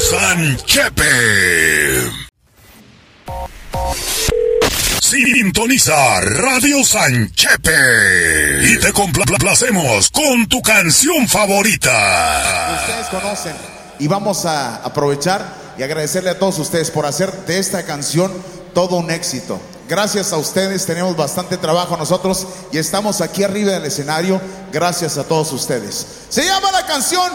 Sanchepe. Sintoniza Radio Sanchepe y te complacemos con tu canción favorita. Ustedes conocen y vamos a aprovechar y agradecerle a todos ustedes por hacer de esta canción todo un éxito. Gracias a ustedes, tenemos bastante trabajo nosotros y estamos aquí arriba del escenario gracias a todos ustedes. Se llama la canción